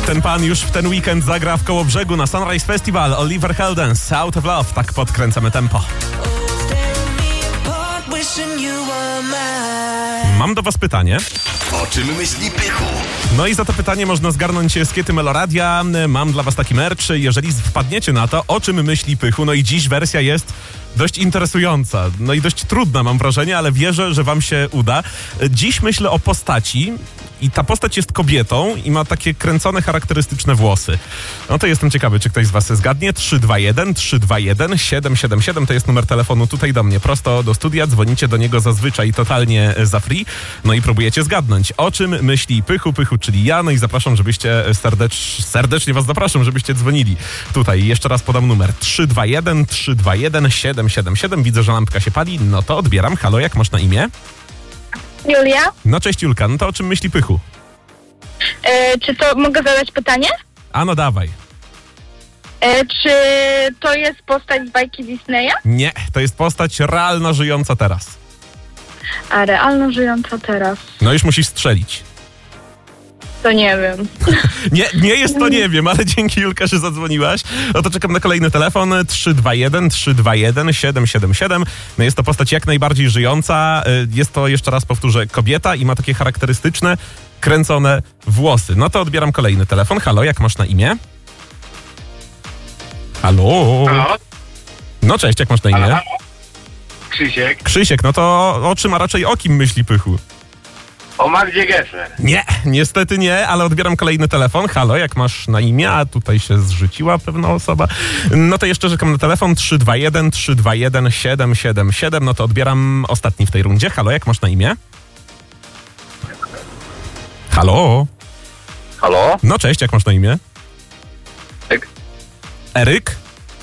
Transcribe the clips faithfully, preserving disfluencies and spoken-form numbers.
Ten pan już w ten weekend zagra w Kołobrzegu na Sunrise Festival. Oliver Heldens, Out of Love. Tak podkręcamy tempo. Mam do was pytanie. O czym myśli Pychu? No i za to pytanie można zgarnąć skiety Meloradia. Mam dla was taki merch. Jeżeli wpadniecie na to, o czym myśli Pychu, no i dziś wersja jest dość interesująca. No i dość trudna, mam wrażenie, ale wierzę, że wam się uda. Dziś myślę o postaci i ta postać jest kobietą i ma takie kręcone, charakterystyczne włosy. No to jestem ciekawy, czy ktoś z was zgadnie. trzy dwa jeden trzy dwa jeden siedem siedem siedem to jest numer telefonu tutaj do mnie, prosto do studia. Dzwonicie do niego zazwyczaj totalnie za free. No i próbujecie zgadnąć, o czym myśli Pychu, Pychu, czyli ja. No i zapraszam, żebyście serdecz, serdecznie was zapraszam, żebyście dzwonili tutaj. Jeszcze raz podam numer trzy dwa jeden trzy dwa jeden siedem siedem siedem. Widzę, że lampka się pali. No to odbieram. Halo, jak masz na imię? Julia, No cześć Julka, no to o czym myśli Pychu? e, czy to mogę zadać pytanie? A no dawaj. E, czy to jest postać z bajki Disneya? Nie, to jest postać realna, żyjąca teraz. A realno żyjąca teraz? No już musisz strzelić. To nie wiem. Nie, nie jest to nie wiem, ale dzięki Julka, że zadzwoniłaś. No to czekam na kolejny telefon. trzy dwa jeden trzy dwa jeden siedem siedem siedem. No jest to postać jak najbardziej żyjąca. Jest to, jeszcze raz powtórzę, kobieta i ma takie charakterystyczne, kręcone włosy. No to odbieram kolejny telefon. Halo, jak masz na imię? Halo? Halo? No cześć, jak masz na imię? Halo? Krzysiek. Krzysiek, no to o czym, a raczej o kim myśli Pychu? O Magdzie Gessler. Nie, niestety nie, ale odbieram kolejny telefon. Halo, jak masz na imię? A tutaj się zrzuciła pewna osoba. No to jeszcze czekam na telefon. trzy dwa jeden trzy dwa jeden siedem siedem siedem. No to odbieram ostatni w tej rundzie. Halo, jak masz na imię? Halo? Halo? No cześć, jak masz na imię? Tak. Eryk?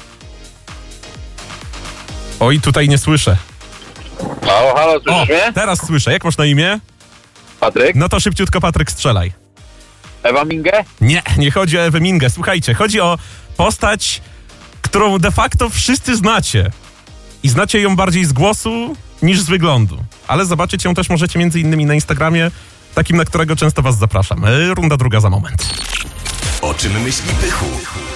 Oj, tutaj nie słyszę. Halo, halo, O, słyszysz mnie? teraz słyszę. Jak masz na imię? Patryk? No to szybciutko, Patryk, strzelaj. Ewa Mingę? Nie, nie chodzi o Ewę Mingę. Słuchajcie, chodzi o postać, którą de facto wszyscy znacie. I znacie ją bardziej z głosu niż z wyglądu. Ale zobaczyć ją też możecie między innymi na Instagramie, takim, na którego często was zapraszam. Runda druga za moment. O czym myśli Pychu?